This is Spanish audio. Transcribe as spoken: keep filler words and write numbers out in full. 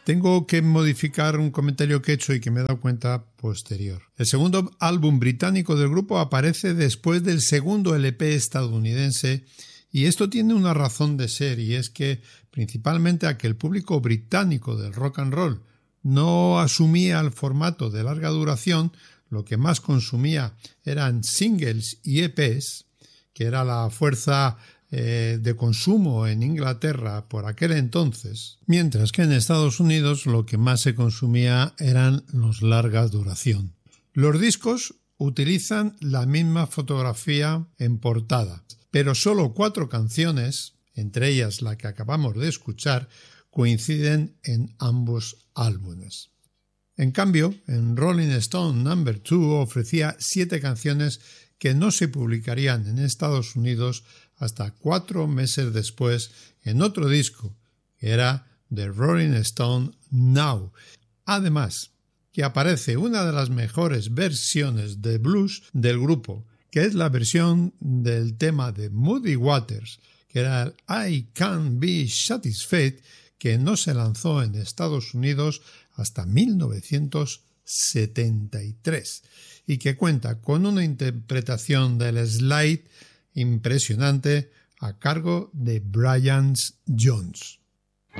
Tengo que modificar un comentario que he hecho y que me he dado cuenta posterior. El segundo álbum británico del grupo aparece después del segundo L P estadounidense y esto tiene una razón de ser, y es que principalmente a que el público británico del rock and roll no asumía el formato de larga duración, lo que más consumía eran singles y E Pes, que era la fuerza eh, de consumo en Inglaterra por aquel entonces, mientras que en Estados Unidos lo que más se consumía eran los larga duración. Los discos utilizan la misma fotografía en portada, pero solo cuatro canciones, entre ellas la que acabamos de escuchar, coinciden en ambos álbumes. En cambio, en Rolling Stone número dos ofrecía siete canciones que no se publicarían en Estados Unidos hasta cuatro meses después en otro disco, que era The Rolling Stone Now. Además, que aparece una de las mejores versiones de blues del grupo, que es la versión del tema de Muddy Waters, que era el I Can't Be Satisfied, que no se lanzó en Estados Unidos hasta mil novecientos setenta y tres y que cuenta con una interpretación del slide impresionante a cargo de Brian Jones.